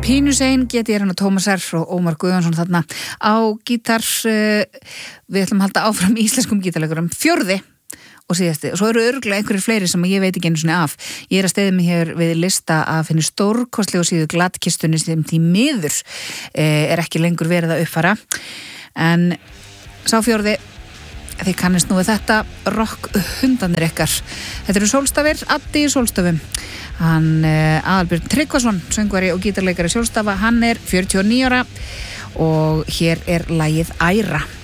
Pínusein, G.D. og Tómas R. og Ómar Guðjónsson þarna á gítar. Við ætlum að halda áfram íslenskum gítarleikurum. Fjórði og síðasti. Og svo eru örugglega einhverjir fleiri sem ég veit ekki einu sinni af. Ég að steyða mig hér við lista af henni stórkostlegu síðu Glattkistunni sem því miður ekki lengur verið að uppfara. En sá fjórði, þið kannist nú við þetta, rock hundanir ykkar. Þetta eru Sólstafir, Addi í Sólstafum. Hann Aðalbjörn Tryggvason, söngvari og gítarleikari Sólstafa, hann er 49 ára og hér er lagið Æra.